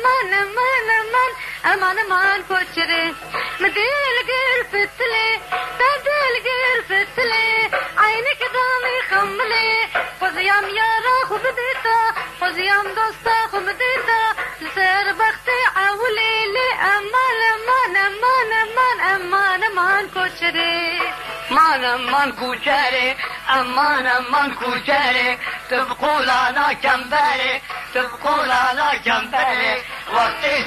امان امان امان امان امان كوشري مديل غير فتلي تدل غير فتلي عينك دامي خملي خذيام يارا خبديتا خذيام دوستا خبديتا لسير بختي عولي لي امان امان امان امان امان امان كوشري امان كوشري امان كوشري تبقوا على جنبري تبقوا على جنبري وقت